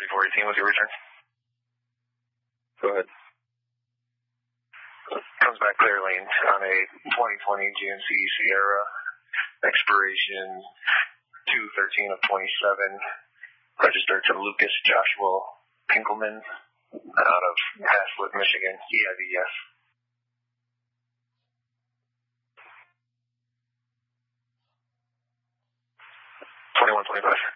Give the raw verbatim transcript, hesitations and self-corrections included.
before eighteen with your return. Go ahead. Comes back clear lane on a twenty twenty G M C Sierra, expiration two thirteen of twenty-seven, registered to Lucas Joshua Pinkelman out of Haslett, Michigan, E I V S. twenty-one twenty-five.